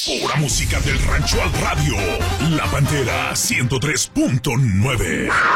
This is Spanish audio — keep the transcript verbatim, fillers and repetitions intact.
Pura música del rancho al radio. La Pantera ciento tres punto nueve.